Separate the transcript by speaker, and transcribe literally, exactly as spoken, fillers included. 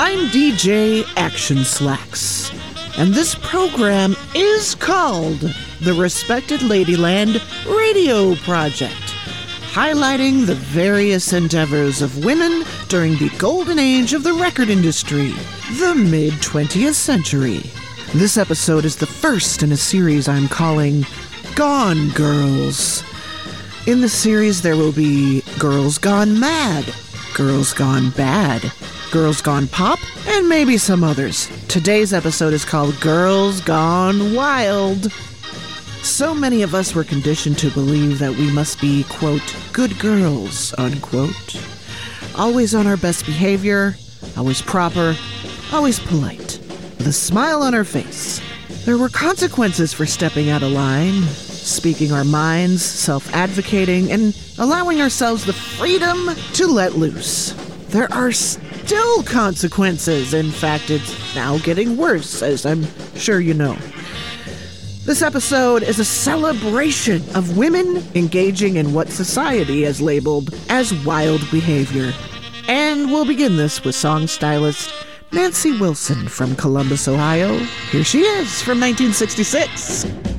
Speaker 1: I'm D J Action Slacks, and this program is called the Respected Ladyland Radio Project, highlighting the various endeavors of women during the golden age of the record industry, the mid-twentieth century. This episode is the first in a series I'm calling Gone Girls. In the series, there will be Girls Gone Mad, Girls Gone Bad, Girls Gone Pop, and maybe some others. Today's episode is called Girls Gone Wild. So many of us were conditioned to believe that we must be, quote, good girls, unquote. Always on our best behavior, always proper, always polite, with a smile on our face. There were consequences for stepping out of line, speaking our minds, self-advocating, and allowing ourselves the freedom to let loose. There are still consequences. In fact, it's now getting worse, as I'm sure you know. This episode is a celebration of women engaging in what society has labeled as wild behavior. And we'll begin this with song stylist Nancy Wilson from Columbus, Ohio. Here she is from nineteen sixty-six.